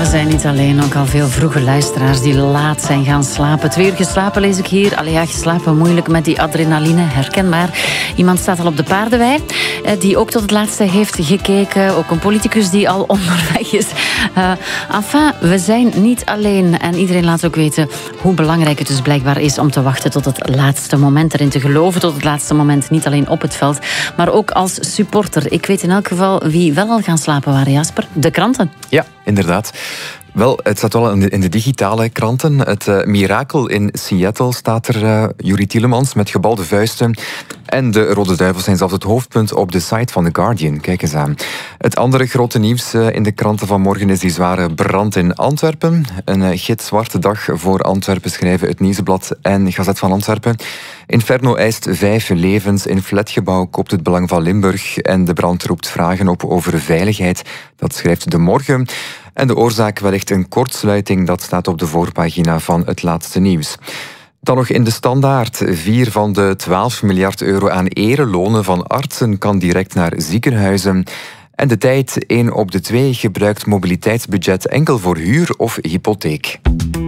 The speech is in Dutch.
zijn niet alleen, ook al veel vroege luisteraars die laat zijn gaan slapen. 2 uur geslapen lees ik hier. Allee, ja, geslapen moeilijk met die adrenaline, herkenbaar. Iemand staat al op de paardenwei, die ook tot het laatste heeft gekeken. Ook een politicus die al onderweg is. Enfin, we zijn niet alleen. En iedereen laat ook weten hoe belangrijk het dus blijkbaar is om te wachten tot het laatste moment, erin te geloven tot het laatste moment. Niet alleen op het veld, maar ook als supporter. Ik weet in elk geval wie wel al gaan slapen waren, Jasper. De kranten. Ja, inderdaad. Wel, het staat wel in de digitale kranten. Het mirakel in Seattle staat er, Juri Tielemans, met gebalde vuisten. En de Rode Duivels zijn zelfs het hoofdpunt op de site van The Guardian. Kijk eens aan. Het andere grote nieuws in de kranten van morgen is die zware brand in Antwerpen. Een gitzwarte dag voor Antwerpen, schrijven het Nieuwsblad en Gazet van Antwerpen. Inferno eist 5 levens. In flatgebouw koopt het Belang van Limburg. En de brand roept vragen op over veiligheid. Dat schrijft De Morgen. En de oorzaak wellicht een kortsluiting. Dat staat op de voorpagina van Het Laatste Nieuws. Dan nog in de Standaard. 4 van de 12 miljard euro aan erelonen van artsen kan direct naar ziekenhuizen. En De Tijd, 1 op de 2 gebruikt mobiliteitsbudget enkel voor huur of hypotheek.